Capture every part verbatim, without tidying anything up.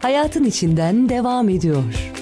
hayatın içinden devam ediyor.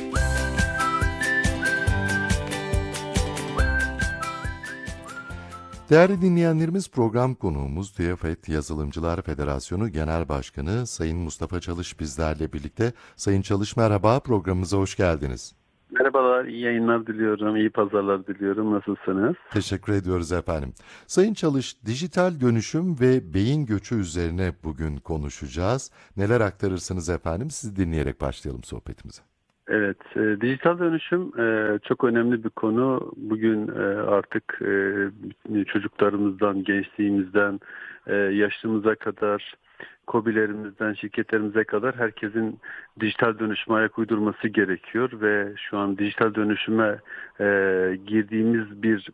Değerli dinleyenlerimiz, program konuğumuz TÜYAFET Yazılımcılar Federasyonu Genel Başkanı Sayın Mustafa Çalış bizlerle birlikte. Sayın Çalış, merhaba, programımıza hoş geldiniz. Merhabalar, iyi yayınlar diliyorum, iyi pazarlar diliyorum. Nasılsınız? Teşekkür ediyoruz efendim. Sayın Çalış, dijital dönüşüm ve beyin göçü üzerine bugün konuşacağız. Neler aktarırsınız efendim? Sizi dinleyerek başlayalım sohbetimize. Evet, e, dijital dönüşüm e, çok önemli bir konu. Bugün e, artık e, çocuklarımızdan, gençliğimizden, e, yaşlımıza kadar, KOBİ'lerimizden, şirketlerimize kadar herkesin dijital dönüşüme ayak uydurması gerekiyor ve şu an dijital dönüşüme e, girdiğimiz bir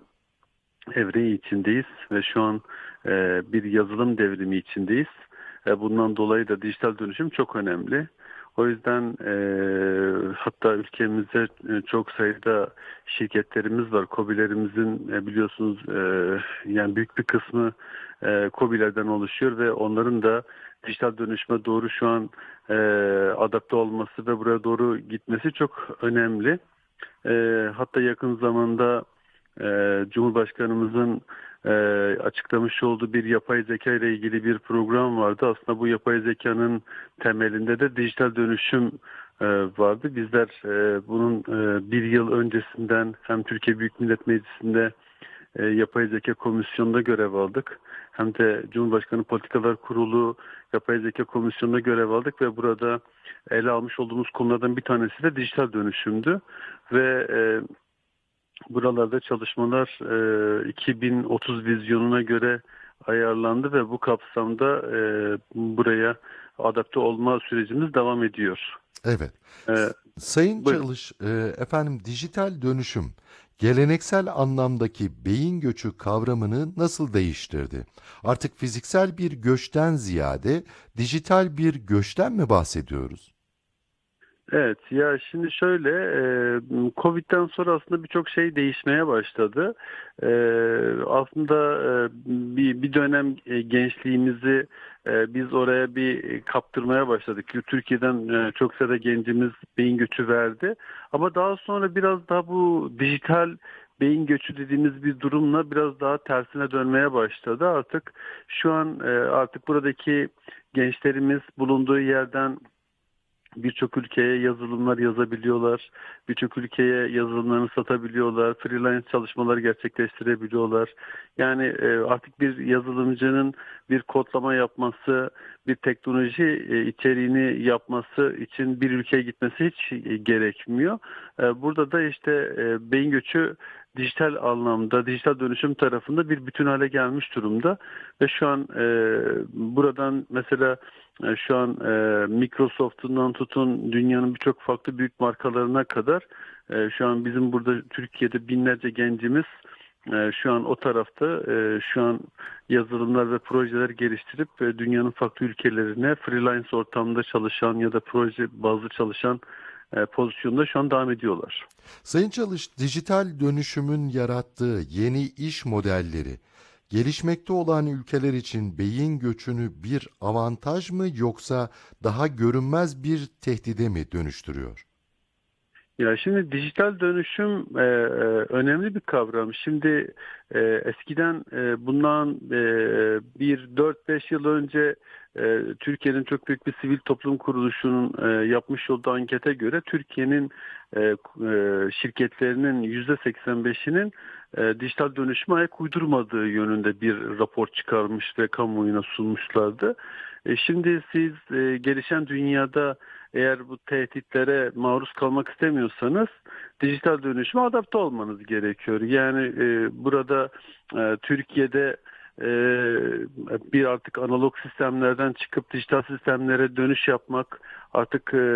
evre içindeyiz ve şu an e, bir yazılım devrimi içindeyiz. E, bundan dolayı da dijital dönüşüm çok önemli. O yüzden e, hatta ülkemizde e, çok sayıda şirketlerimiz var. KOBİ'lerimizin e, biliyorsunuz e, yani büyük bir kısmı e, KOBİ'lerden oluşuyor ve onların da dijital dönüşüme doğru şu an e, adapte olması ve buraya doğru gitmesi çok önemli. E, hatta yakın zamanda e, Cumhurbaşkanımızın e, açıklamış olduğu bir yapay zeka ile ilgili bir program vardı. Aslında bu yapay zekanın temelinde de dijital dönüşüm e, vardı. Bizler e, bunun e, bir yıl öncesinden hem Türkiye Büyük Millet Meclisi'nde e, yapay zeka komisyonunda görev aldık. Hem de Cumhurbaşkanı Politikalar Kurulu yapay zeka komisyonunda görev aldık ve burada ele almış olduğumuz konulardan bir tanesi de dijital dönüşümdü. Ve e, buralarda çalışmalar e, iki bin otuz vizyonuna göre ayarlandı ve bu kapsamda e, buraya adapte olma sürecimiz devam ediyor. Evet. E, Sayın buyurun. Çalış, e, efendim dijital dönüşüm geleneksel anlamdaki beyin göçü kavramını nasıl değiştirdi? Artık fiziksel bir göçten ziyade dijital bir göçten mi bahsediyoruz? Evet, ya şimdi şöyle e, Covid'den sonra aslında birçok şey değişmeye başladı. E, aslında e, bir, bir dönem e, gençliğimizi e, biz oraya bir kaptırmaya başladık. Türkiye'den e, çok sayıda gencimiz beyin göçü verdi. Ama daha sonra biraz daha bu dijital beyin göçü dediğimiz bir durumla biraz daha tersine dönmeye başladı. Artık şu an e, artık buradaki gençlerimiz bulunduğu yerden birçok ülkeye yazılımlar yazabiliyorlar. Birçok ülkeye yazılımlarını satabiliyorlar. Freelance çalışmalar gerçekleştirebiliyorlar. Yani e, artık bir yazılımcının bir kodlama yapması, bir teknoloji e, içeriğini yapması için bir ülkeye gitmesi hiç e, gerekmiyor. E, burada da işte e, beyin göçü dijital anlamda, dijital dönüşüm tarafında bir bütün hale gelmiş durumda. Ve şu an e, buradan mesela e, şu an e, Microsoft'undan tutun dünyanın birçok farklı büyük markalarına kadar e, şu an bizim burada Türkiye'de binlerce gencimiz e, şu an o tarafta e, şu an yazılımlar ve projeler geliştirip e, dünyanın farklı ülkelerine freelance ortamda çalışan ya da proje bazlı çalışan e, pozisyonda şu an devam ediyorlar. Sayın Çalış, dijital dönüşümün yarattığı yeni iş modelleri gelişmekte olan ülkeler için beyin göçünü bir avantaj mı yoksa daha görünmez bir tehdide mi dönüştürüyor? Ya şimdi dijital dönüşüm e, e, önemli bir kavram. Şimdi e, eskiden e, bundan e, bir dört beş yıl önce e, Türkiye'nin çok büyük bir sivil toplum kuruluşunun e, yapmış olduğu ankete göre Türkiye'nin e, e, şirketlerinin yüzde seksen beşinin e, dijital dönüşüme ayak uydurmadığı yönünde bir rapor çıkarmış ve kamuoyuna sunmuşlardı. E, şimdi siz e, gelişen dünyada eğer bu tehditlere maruz kalmak istemiyorsanız dijital dönüşüme adapte olmanız gerekiyor. Yani e, burada e, Türkiye'de e, bir artık analog sistemlerden çıkıp dijital sistemlere dönüş yapmak, artık e,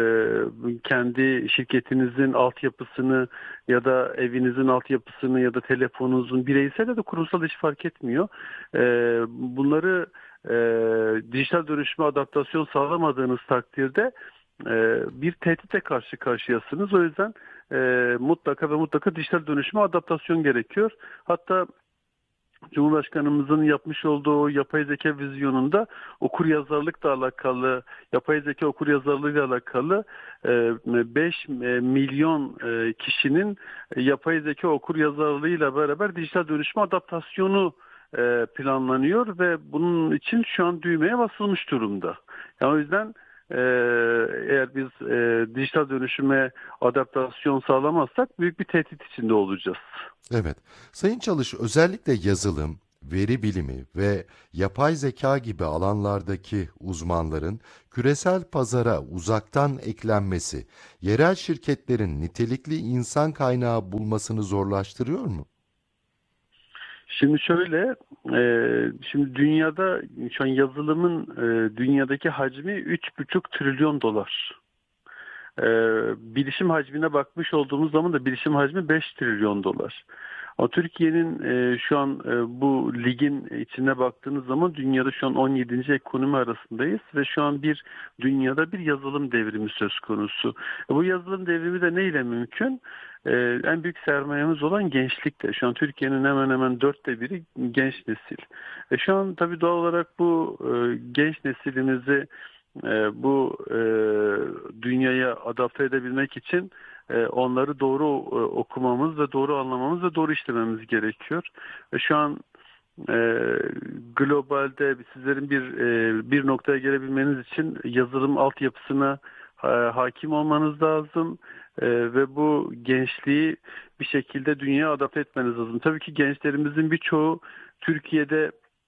kendi şirketinizin altyapısını ya da evinizin altyapısını ya da telefonunuzun bireysel ya da kurumsal hiç fark etmiyor. E, bunları e, dijital dönüşüme adaptasyon sağlamadığınız takdirde e, bir tehditle karşı karşıyasınız. O yüzden e, mutlaka ve mutlaka dijital dönüşüme adaptasyon gerekiyor. Hatta Cumhurbaşkanımızın yapmış olduğu o yapay zeka vizyonunda okur yazarlıkla alakalı, yapay zeka okur yazarlığıyla alakalı beş milyon e, kişinin yapay zeka okur yazarlığıyla beraber dijital dönüşme adaptasyonu e, planlanıyor ve bunun için şu an düğmeye basılmış durumda. Yani o yüzden e, eğer biz e, dijital dönüşüme adaptasyon sağlamazsak büyük bir tehdit içinde olacağız. Evet. Sayın Çalış, özellikle yazılım, veri bilimi ve yapay zeka gibi alanlardaki uzmanların küresel pazara uzaktan eklenmesi, yerel şirketlerin nitelikli insan kaynağı bulmasını zorlaştırıyor mu? Şimdi şöyle, e, şimdi dünyada şu an yazılımın e, dünyadaki hacmi üç buçuk trilyon dolar. E, bilişim hacmine bakmış olduğumuz zaman da bilişim hacmi beş trilyon dolar. Ama Türkiye'nin e, şu an e, bu ligin içine baktığınız zaman dünyada şu an on yedinci ekonomi arasındayız ve şu an bir dünyada bir yazılım devrimi söz konusu. E, bu yazılım devrimi de neyle mümkün? E, en büyük sermayemiz olan gençlikte. Şu an Türkiye'nin hemen hemen dörtte biri genç nesil. E, şu an tabii doğal olarak bu e, genç nesilimizi e, bu e, dünyaya adapte edebilmek için e, onları doğru e, okumamız ve doğru anlamamız ve doğru işlememiz gerekiyor. Ve şu an e, globalde sizlerin bir e, bir noktaya gelebilmeniz için yazılım altyapısına e, hakim olmanız lazım. E, ve bu gençliği bir şekilde dünyaya adapte etmeniz lazım. Tabii ki gençlerimizin birçoğu Türkiye'de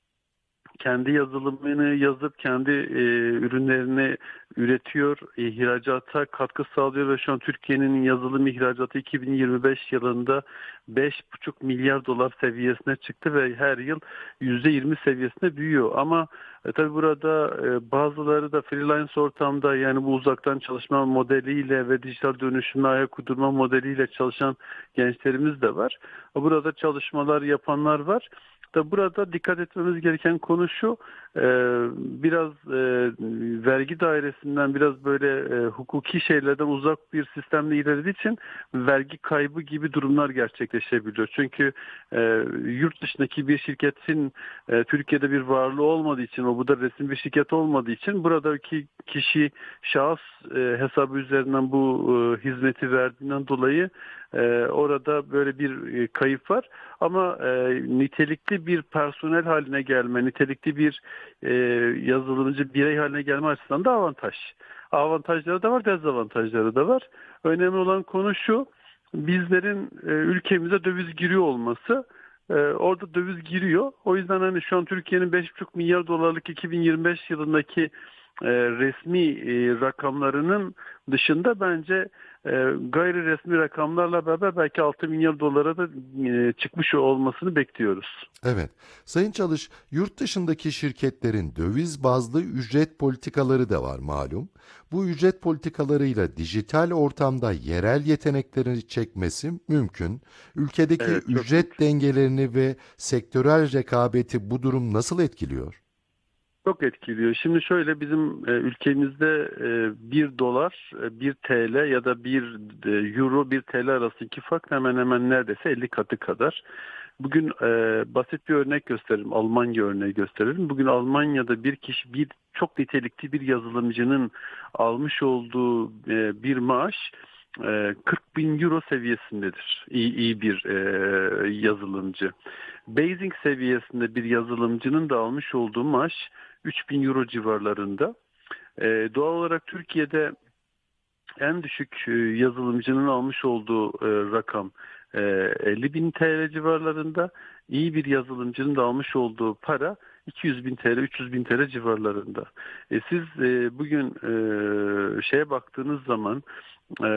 kendi yazılımını yazıp kendi e, ürünlerini üretiyor, ihracata katkı sağlıyor ve şu an Türkiye'nin yazılım ihracatı iki bin yirmi beş yılında beş buçuk milyar dolar seviyesine çıktı ve her yıl yüzde yirmi seviyesinde büyüyor. Ama e, tabii burada e, bazıları da freelance ortamda, yani bu uzaktan çalışma modeliyle ve dijital dönüşümle ayak uydurma modeliyle çalışan gençlerimiz de var. Burada çalışmalar yapanlar var. Da burada dikkat etmemiz gereken konu şu, e, biraz e, vergi dairesinden biraz böyle e, hukuki şeylerden uzak bir sistemle ilerlediği için vergi kaybı gibi durumlar gerçekleşebiliyor. Çünkü e, yurt dışındaki bir şirketin e, Türkiye'de bir varlığı olmadığı için, o bu da resmi bir şirket olmadığı için buradaki kişi şahıs e, hesabı üzerinden bu e, hizmeti verdiğinden dolayı e, orada böyle bir e, kayıp var. Ama e, nitelikli bir personel haline gelme, nitelikli bir e, yazılımcı birey haline gelme açısından da avantaj. Avantajları da var, dezavantajları da var. Önemli olan konu şu, bizlerin e, ülkemize döviz giriyor olması. E, orada döviz giriyor. O yüzden hani şu an Türkiye'nin beş buçuk milyar dolarlık iki bin yirmi beş yılındaki e, resmi e, rakamlarının dışında bence e, gayri resmi rakamlarla beraber belki altı milyar dolara da e, çıkmış olmasını bekliyoruz. Evet. Sayın Çalış, yurt dışındaki şirketlerin döviz bazlı ücret politikaları da var malum. Bu ücret politikalarıyla dijital ortamda yerel yetenekleri çekmesi mümkün. Ülkedeki Evet, çok ücret mümkün. dengelerini ve sektörel rekabeti bu durum nasıl etkiliyor? Çok etkiliyor. Şimdi şöyle, bizim e, ülkemizde e, bir dolar, e, bir T L ya da bir e, euro, bir T L arasındaki fark hemen hemen neredeyse elli katı kadar. Bugün e, basit bir örnek gösteririm. Almanya örneği gösteririm. Bugün Almanya'da bir kişi, bir çok nitelikli bir yazılımcının almış olduğu e, bir maaş e, kırk bin euro seviyesindedir. İyi, iyi bir e, yazılımcı. Basic seviyesinde bir yazılımcının da almış olduğu maaş üç bin euro civarlarında. E, doğal olarak Türkiye'de en düşük e, yazılımcının almış olduğu e, rakam e, elli bin T L civarlarında. İyi bir yazılımcının da almış olduğu para iki yüz bin T L, üç yüz bin T L civarlarında. E, siz e, bugün e, şeye baktığınız zaman, e,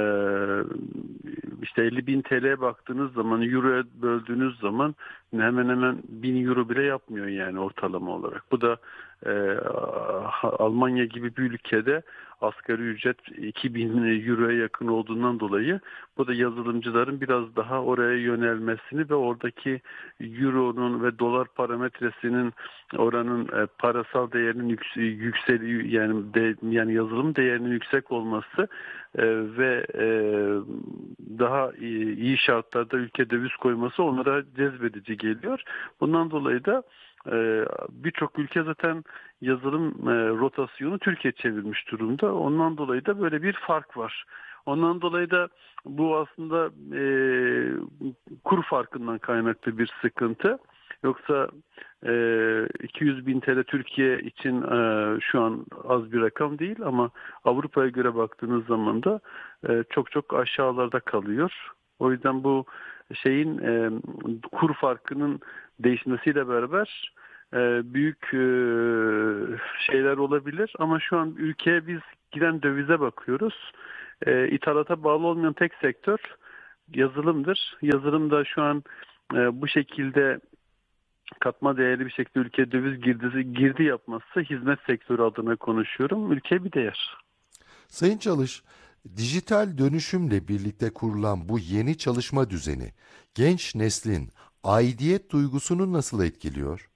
işte elli bin T L'ye baktığınız zaman, euroya böldüğünüz zaman hemen hemen bin euro bile yapmıyor yani ortalama olarak. Bu da e, Almanya gibi bir ülkede asgari ücret iki bin euroya yakın olduğundan dolayı bu da yazılımcıların biraz daha oraya yönelmesini ve oradaki euronun ve dolar parametresinin, oranın e, parasal değerinin yükseliyor, yani de, yani yazılım değerinin yüksek olması e, ve e, daha iyi, iyi şartlarda ülke döviz koyması onlara cezbedici geliyor. Bundan dolayı da e, birçok ülke zaten yazılım e, rotasyonu Türkiye çevirmiş durumda. Ondan dolayı da böyle bir fark var. Ondan dolayı da bu aslında e, kur farkından kaynaklı bir sıkıntı. Yoksa e, iki yüz bin T L Türkiye için e, şu an az bir rakam değil ama Avrupa'ya göre baktığınız zaman da e, çok çok aşağılarda kalıyor. O yüzden bu şeyin e, kur farkının değişmesiyle beraber e, büyük e, şeyler olabilir ama şu an ülkeye biz giden dövize bakıyoruz. E, ithalata bağlı olmayan tek sektör yazılımdır. Yazılım da şu an e, bu şekilde katma değerli bir şekilde ülkeye döviz girdisi girdi yapması, hizmet sektörü adına konuşuyorum, ülkeye bir değer. Sayın Çalış, dijital dönüşümle birlikte kurulan bu yeni çalışma düzeni genç neslin aidiyet duygusunu nasıl etkiliyor?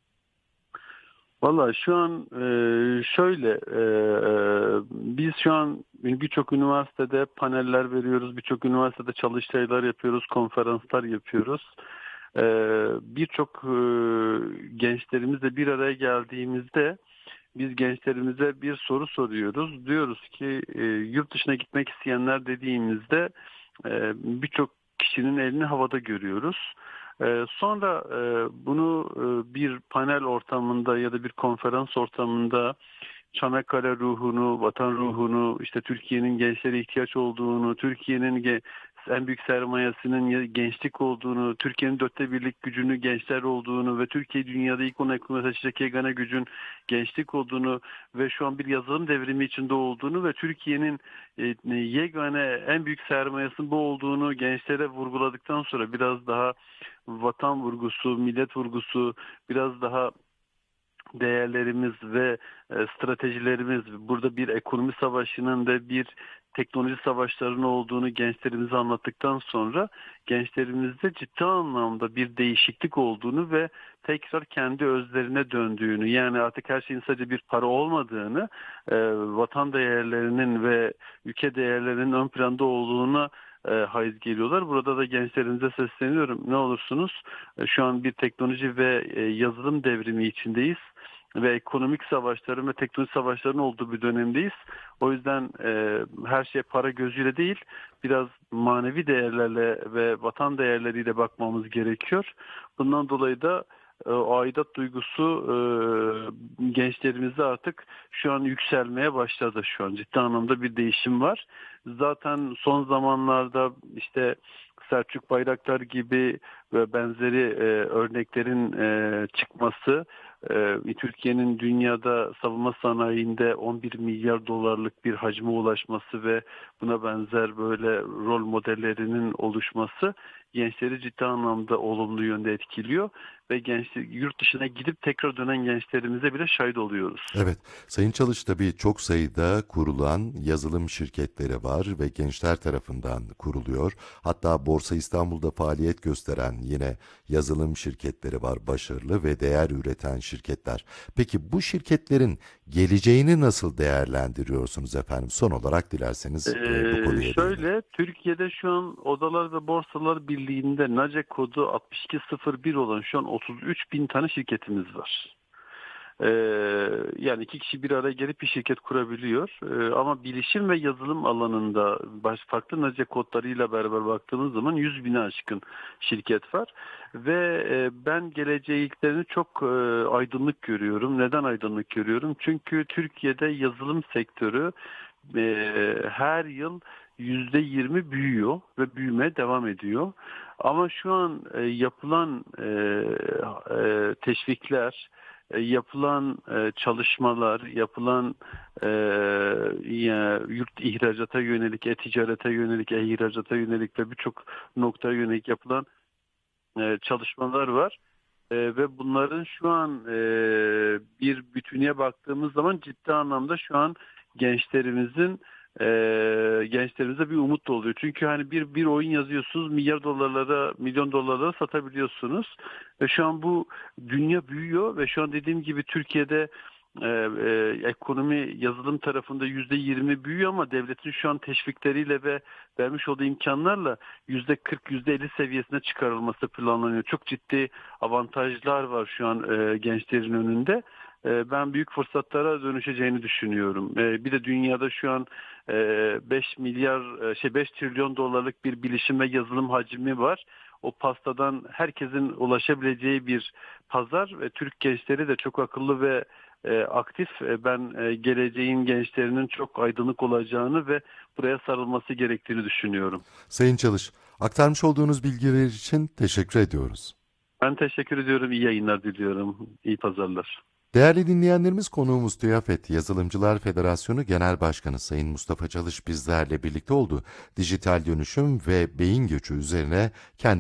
Valla şu an e, şöyle e, e, biz şu an birçok üniversitede paneller veriyoruz, birçok üniversitede çalıştaylar yapıyoruz, konferanslar yapıyoruz. E, birçok e, gençlerimizle bir araya geldiğimizde biz gençlerimize bir soru soruyoruz. Diyoruz ki e, yurt dışına gitmek isteyenler dediğimizde e, birçok kişinin elini havada görüyoruz. Ee, sonra e, bunu e, bir panel ortamında ya da bir konferans ortamında Çanakkale ruhunu, vatan ruhunu, işte Türkiye'nin gençlere ihtiyaç olduğunu, Türkiye'nin ge- en büyük sermayesinin gençlik olduğunu, Türkiye'nin dörtte birlik gücünü gençler olduğunu ve Türkiye dünyada ilk on ekonomi taşıyacak yegane gücün gençlik olduğunu ve şu an bir yazılım devrimi içinde olduğunu ve Türkiye'nin e, yegane en büyük sermayesinin bu olduğunu gençlere vurguladıktan sonra biraz daha vatan vurgusu, millet vurgusu, biraz daha değerlerimiz ve e, stratejilerimiz, burada bir ekonomi savaşının ve bir teknoloji savaşlarının olduğunu gençlerimize anlattıktan sonra gençlerimizde ciddi anlamda bir değişiklik olduğunu ve tekrar kendi özlerine döndüğünü, yani artık her şeyin sadece bir para olmadığını, e, vatan değerlerinin ve ülke değerlerinin ön planda olduğuna e, haiz geliyorlar. Burada da gençlerimize sesleniyorum. Ne olursunuz e, şu an bir teknoloji ve e, yazılım devrimi içindeyiz ve ekonomik savaşların ve teknoloji savaşlarının olduğu bir dönemdeyiz. O yüzden e, her şey para gözüyle değil, biraz manevi değerlerle ve vatan değerleriyle bakmamız gerekiyor. Bundan dolayı da e, o aidat duygusu e, gençlerimizde artık şu an yükselmeye başladı. Şu an ciddi anlamda bir değişim var. Zaten son zamanlarda işte Selçuk Bayraktar gibi ve benzeri e, örneklerin e, çıkması, e, Türkiye'nin dünyada savunma sanayinde on bir milyar dolarlık bir hacme ulaşması ve buna benzer böyle rol modellerinin oluşması gençleri ciddi anlamda olumlu yönde etkiliyor ve gençler yurt dışına gidip tekrar dönen gençlerimize bile şahit oluyoruz. Evet, Sayın Çalış, tabii çok sayıda kurulan yazılım şirketleri var ve gençler tarafından kuruluyor. Hatta Borsa İstanbul'da faaliyet gösteren yine yazılım şirketleri var, başarılı ve değer üreten şirketler. Peki bu şirketlerin geleceğini nasıl değerlendiriyorsunuz efendim? Son olarak dilerseniz e, bu konuya Ee, değinelim. şöyle, Türkiye'de şu an Odalar ve Borsalar Birliği'nde NACE kodu altmış iki sıfır bir olan şu an otuz üç bin tane şirketimiz var. Ee, yani iki kişi bir araya gelip bir şirket kurabiliyor. Ee, ama bilişim ve yazılım alanında baş, farklı NACE kodlarıyla beraber baktığımız zaman yüz bine aşkın şirket var. Ve e, ben geleceklerini çok e, aydınlık görüyorum. Neden aydınlık görüyorum? Çünkü Türkiye'de yazılım sektörü e, her yıl yüzde yirmi büyüyor ve büyümeye devam ediyor. Ama şu an e, yapılan e, e, teşvikler, e, yapılan e, çalışmalar, yapılan e, ya, yurt ihracata yönelik, e-ticarete yönelik, e-ihracata yönelik ve birçok noktaya yönelik yapılan e, çalışmalar var. E, ve bunların şu an e, bir bütününe baktığımız zaman ciddi anlamda şu an gençlerimizin e, gençlerimize bir umut da oluyor. Çünkü hani bir bir oyun yazıyorsunuz, milyar dolarlara, milyon dolarlara satabiliyorsunuz. Ve şu an bu dünya büyüyor ve şu an dediğim gibi Türkiye'de e, e, ekonomi yazılım tarafında yüzde yirmi büyüyor ama devletin şu an teşvikleriyle ve vermiş olduğu imkanlarla yüzde kırk yüzde elli seviyesine çıkarılması planlanıyor. Çok ciddi avantajlar var şu an e, gençlerin önünde. E, ben büyük fırsatlara dönüşeceğini düşünüyorum. E, bir de dünyada şu an e, beş milyar e, şey beş trilyon dolarlık bir bilişim ve yazılım hacmi var. O pastadan herkesin ulaşabileceği bir pazar ve Türk gençleri de çok akıllı ve e, aktif. E, ben e, geleceğin gençlerinin çok aydınlık olacağını ve buraya sarılması gerektiğini düşünüyorum. Sayın Çalış, aktarmış olduğunuz bilgiler için teşekkür ediyoruz. Ben teşekkür ediyorum. İyi yayınlar diliyorum. İyi pazarlar. Değerli dinleyenlerimiz, konuğumuz TÜYAFET Yazılımcılar Federasyonu Genel Başkanı Sayın Mustafa Çalış bizlerle birlikte oldu. Dijital dönüşüm ve beyin göçü üzerine kendi